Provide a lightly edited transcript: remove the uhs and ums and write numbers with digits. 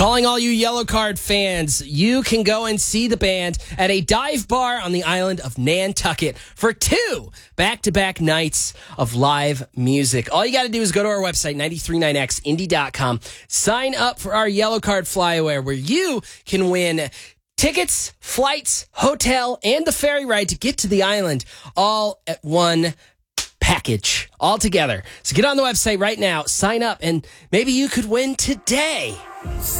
Calling all you Yellow Card fans, you can go and see the band at a dive bar on the island of Nantucket for 2 back-to-back nights of live music. All you got to do is go to our website, 939xindy.com, sign up for our Yellow Card Flyaway, where you can win tickets, flights, hotel, and the ferry ride to get to the island all at one package all together. So get on the website right now, sign up, and maybe you could win today.